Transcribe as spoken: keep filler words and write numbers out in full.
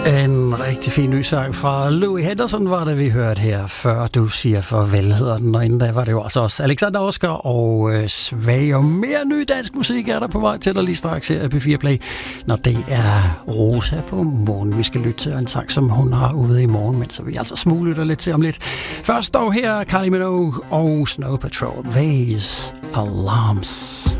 En rigtig fin ny sang fra Louis Henderson var det, vi hørte her, før du siger farvel, hedder den. Og inden da var det jo altså også Alexander Oscar og øh, Svag. Og mere ny dansk musik er der på vej til dig lige straks her af P fire Play, når det er Rosa på månen, vi skal lytte til. En sang, som hun har ude i morgen, men så vi altså smuglytter lidt til om lidt. Først dog her Kylie Minogue og Snow Patrol, Vase Alarms.